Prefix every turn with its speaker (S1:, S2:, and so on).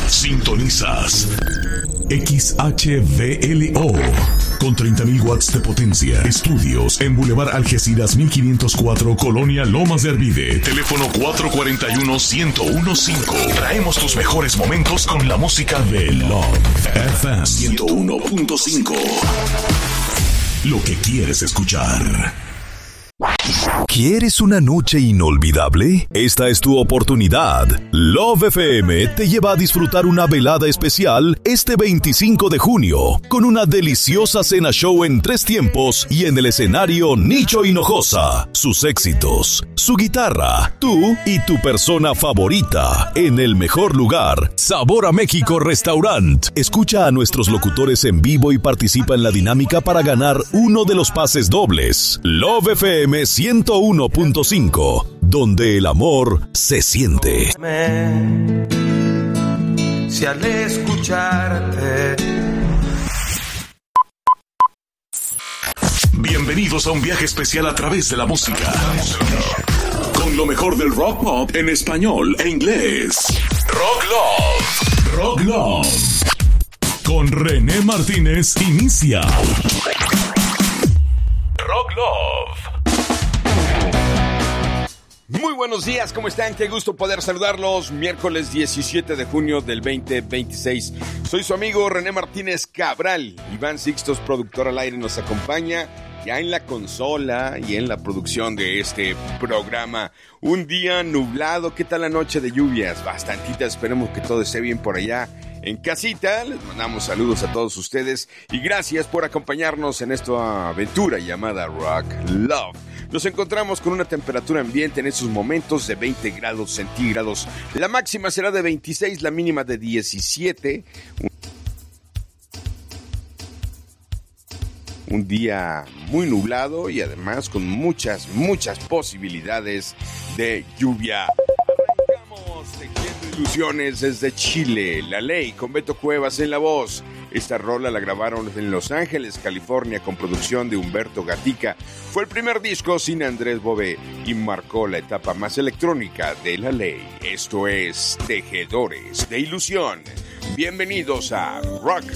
S1: Sintonizas XHVLO con 30.000 watts de potencia. Estudios en Boulevard Algeciras 1504, Colonia Lomas de Arvide. Teléfono 441-1015. Traemos tus mejores momentos con la música de Love FM 101.5. Lo que quieres escuchar.
S2: ¿Quieres una noche inolvidable? Esta es tu oportunidad. Love FM te lleva a disfrutar una velada especial este 25 de junio con una deliciosa cena show en 3 tiempos y en el escenario Nicho Hinojosa. Sus éxitos, su guitarra, tú y tu persona favorita en el mejor lugar, Sabor a México Restaurant. Escucha a nuestros locutores en vivo y participa en la dinámica para ganar uno de los pases dobles. Love FM 101.5, donde el amor se siente.
S3: Si al escucharte.
S1: Bienvenidos a un viaje especial a través de la música. Con lo mejor del rock pop en español e inglés. Rock Love. Rock Love. Con René Martínez inicia. Rock Love.
S4: Muy buenos días, ¿cómo están? Qué gusto poder saludarlos. Miércoles 17 de junio del 2026. Soy su amigo René Martínez Cabral. Iván Sixtos, productor al aire, nos acompaña ya en la consola y en la producción de este programa. Un día nublado, ¿qué tal la noche de lluvias? Bastantita, esperemos que todo esté bien por allá en casita. Les mandamos saludos a todos ustedes y gracias por acompañarnos en esta aventura llamada Rock Love. Nos encontramos con una temperatura ambiente en estos momentos de 20 grados centígrados. La máxima será de 26, la mínima de 17. Un día muy nublado y además con muchas posibilidades de lluvia. Arrancamos tejiendo ilusiones desde Chile. La Ley con Beto Cuevas en la voz. Esta rola la grabaron en Los Ángeles, California, con producción de Humberto Gatica. Fue el primer disco sin Andrés Bové y marcó la etapa más electrónica de La Ley. Esto es Tejedores de Ilusión. Bienvenidos a Rock